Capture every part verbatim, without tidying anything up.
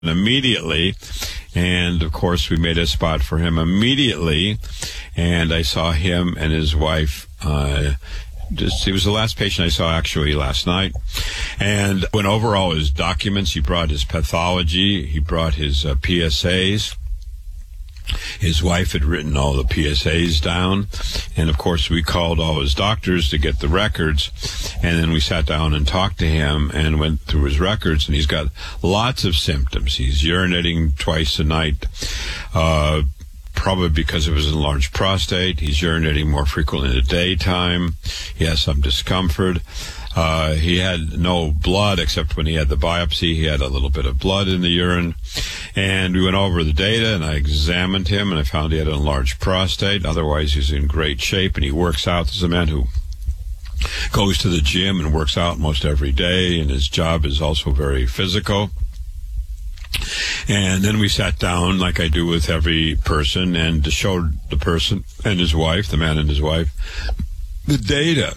immediately. And, of course, we made a spot for him immediately. And I saw him and his wife. Uh, just, he was the last patient I saw, actually, last night. And went over all his documents. He brought his pathology. He brought his uh, P S As. His wife had written all the P S As down. And, of course, we called all his doctors to get the records. And then we sat down and talked to him and went through his records. And he's got lots of symptoms. He's urinating twice a night, uh, probably because of his enlarged prostate. He's urinating more frequently in the daytime. He has some discomfort. Uh, he had no blood except when he had the biopsy. He had a little bit of blood in the urine. And we went over the data, and I examined him, and I found he had an enlarged prostate. Otherwise, he's in great shape, and he works out. This is a man who goes to the gym and works out most every day, and his job is also very physical. And then we sat down, like I do with every person, and showed the person and his wife, the man and his wife, the data.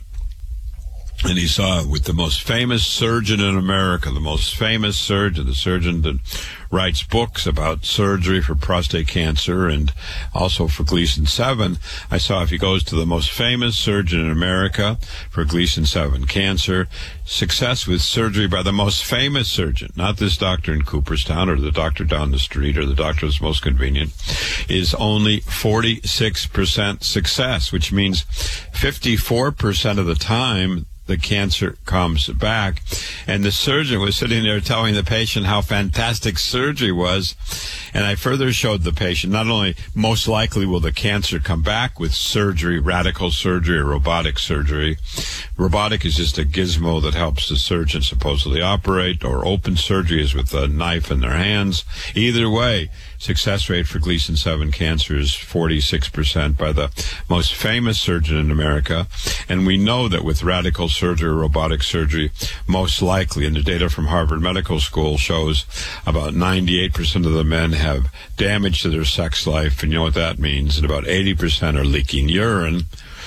And he saw with the most famous surgeon in America, the most famous surgeon, the surgeon that writes books about surgery for prostate cancer and also for Gleason seven. I saw if he goes to the most famous surgeon in America for Gleason seven cancer, success with surgery by the most famous surgeon, not this doctor in Cooperstown or the doctor down the street or the doctor that's most convenient, is only forty-six percent success, which means fifty-four percent of the time the cancer comes back. And the surgeon was sitting there telling the patient how fantastic surgery was. And I further showed the patient not only most likely will the cancer come back with surgery, radical surgery or robotic surgery. Robotic is just a gizmo that helps the surgeon supposedly operate, or open surgery is with a knife in their hands. Either way, success rate for Gleason seven cancer is forty-six percent by the most famous surgeon in America. And we know that with radical surgery or robotic surgery, most likely, and the data from Harvard Medical School shows about ninety-eight percent of the men have damage to their sex life, and you know what that means, and about eighty percent are leaking urine.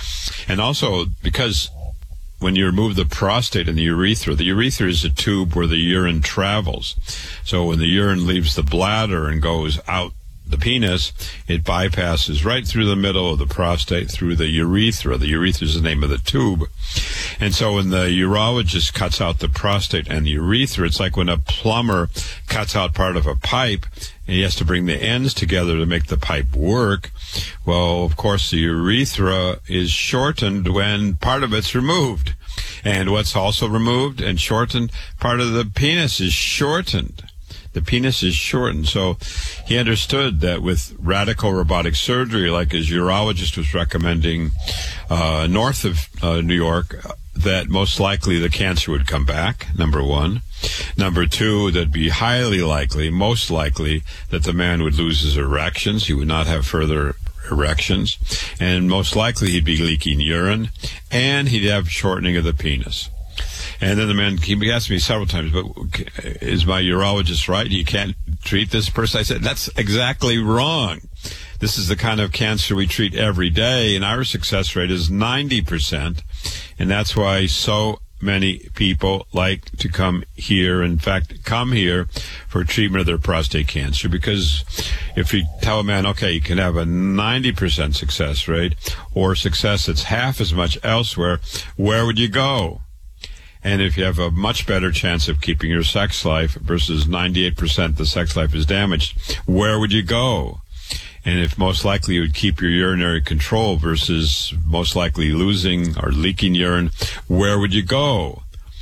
And also, because when you remove the prostate and the urethra, the urethra is a tube where the urine travels. So when the urine leaves the bladder and goes out the penis, it bypasses right through the middle of the prostate through the urethra. The urethra is the name of the tube. And so when the urologist cuts out the prostate and the urethra, it's like when a plumber cuts out part of a pipe and he has to bring the ends together to make the pipe work. Well, of course, the urethra is shortened when part of it's removed. And what's also removed and shortened, part of the penis is shortened. The penis is shortened. So he understood that with radical robotic surgery, like his urologist was recommending uh, north of uh, New York, that most likely the cancer would come back, number one. Number two, that'd be highly likely, most likely, that the man would lose his erections. He would not have further erections. And most likely he'd be leaking urine. And he'd have shortening of the penis. And then the man, he asked me several times, but is my urologist right? You can't treat this person? I said, that's exactly wrong. This is the kind of cancer we treat every day, and our success rate is ninety percent. And that's why so many people like to come here, in fact, come here for treatment of their prostate cancer. Because if you tell a man, okay, you can have a ninety percent success rate or success that's half as much elsewhere, where would you go? And if you have a much better chance of keeping your sex life versus ninety-eight percent the sex life is damaged, where would you go? And if most likely you would keep your urinary control versus most likely losing or leaking urine, where would you go?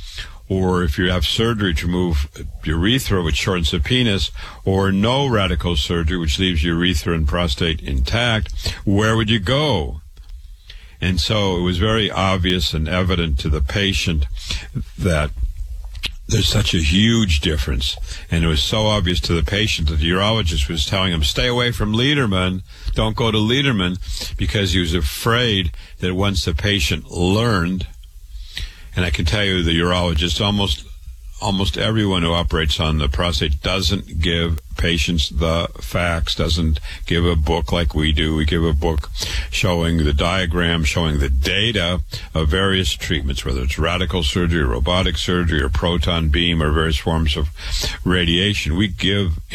Or if you have surgery to remove urethra, which shortens the penis, or no radical surgery, which leaves urethra and prostate intact, where would you go? And so it was very obvious and evident to the patient that there's such a huge difference. And it was so obvious to the patient that the urologist was telling him, stay away from Lederman, don't go to Lederman, because he was afraid that once the patient learned, and I can tell you the urologist almost almost everyone who operates on the prostate doesn't give patients the facts, doesn't give a book like we do. We give a book showing the diagram, showing the data of various treatments, whether it's radical surgery, or robotic surgery, or proton beam, or various forms of radiation. We give